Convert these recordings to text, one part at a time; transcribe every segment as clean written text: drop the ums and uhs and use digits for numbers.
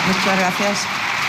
Muchas gracias.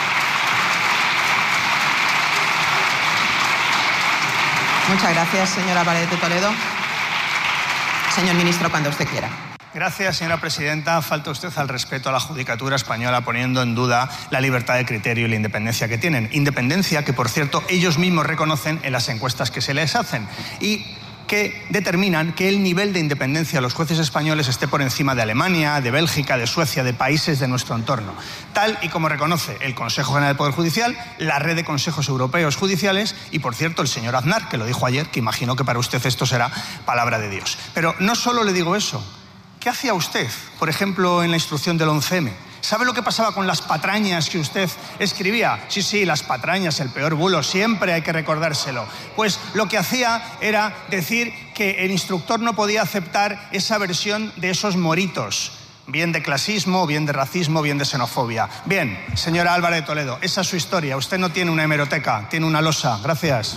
Muchas gracias, señor Álvarez de Toledo. Señor ministro, cuando usted quiera. Gracias, señora presidenta. Falta usted al respeto a la judicatura española poniendo en duda la libertad de criterio y la independencia que tienen. Independencia que, por cierto, ellos mismos reconocen en las encuestas que se les hacen y que determinan que el nivel de independencia de los jueces españoles esté por encima de Alemania, de Bélgica, de Suecia, de países de nuestro entorno. Tal y como reconoce el Consejo General del Poder Judicial, la red de consejos europeos judiciales y, por cierto, el señor Aznar, que lo dijo ayer, que imagino que para usted esto será palabra de Dios. Pero no solo le digo eso. ¿Qué hacía usted, por ejemplo, en la instrucción del 11M? ¿Sabe lo que pasaba con las patrañas que usted escribía? Sí, las patrañas, el peor bulo, siempre hay que recordárselo. Pues lo que hacía era decir que el instructor no podía aceptar esa versión de esos moritos, bien de clasismo, bien de racismo, bien de xenofobia. Bien, señora Álvarez de Toledo, esa es su historia. Usted no tiene una hemeroteca, tiene una losa. Gracias.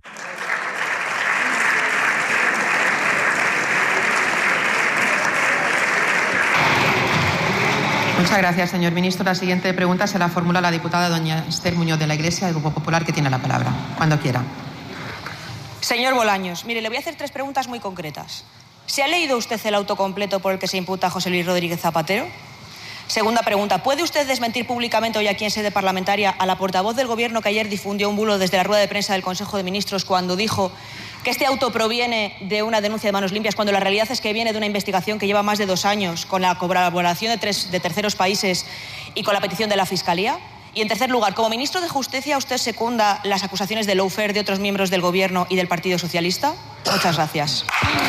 Muchas gracias, señor ministro. La siguiente pregunta se la formula la diputada doña Esther Muñoz de la Iglesia, del Grupo Popular, que tiene la palabra. Cuando quiera. Señor Bolaños, mire, le voy a hacer 3 preguntas muy concretas. ¿Se ha leído usted el auto completo por el que se imputa a José Luis Rodríguez Zapatero? Segunda pregunta, ¿puede usted desmentir públicamente hoy aquí en sede parlamentaria a la portavoz del Gobierno que ayer difundió un bulo desde la rueda de prensa del Consejo de Ministros cuando dijo que este auto proviene de una denuncia de manos limpias, cuando la realidad es que viene de una investigación que lleva más de 2 años con la colaboración de terceros países y con la petición de la Fiscalía? Y, en tercer lugar, como ministro de Justicia, ¿usted secunda las acusaciones de lawfare de otros miembros del Gobierno y del Partido Socialista? Muchas gracias.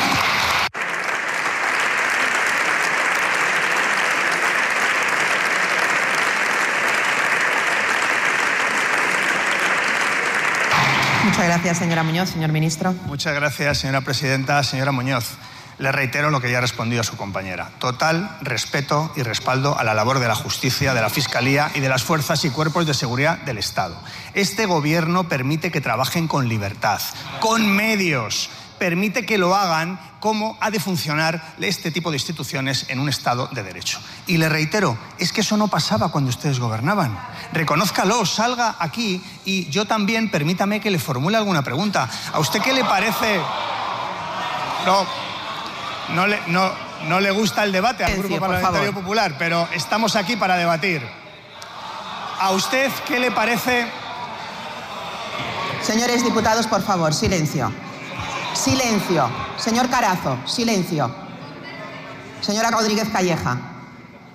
Muchas gracias, señora Muñoz. Señor ministro. Muchas gracias, señora presidenta. Señora Muñoz, le reitero lo que ya respondió a su compañera. Total respeto y respaldo a la labor de la justicia, de la Fiscalía y de las fuerzas y cuerpos de seguridad del Estado. Este Gobierno permite que trabajen con libertad, con medios, permite que lo hagan cómo ha de funcionar este tipo de instituciones en un Estado de Derecho. Y le reitero, es que eso no pasaba cuando ustedes gobernaban. Reconózcalo, salga aquí y yo también, permítame que le formule alguna pregunta. ¿A usted qué le parece? No le gusta el debate al Grupo Parlamentario Popular, pero estamos aquí para debatir. ¿A usted qué le parece? Señores diputados, por favor, silencio. Silencio. Señor Carazo, silencio. Señora Rodríguez Calleja.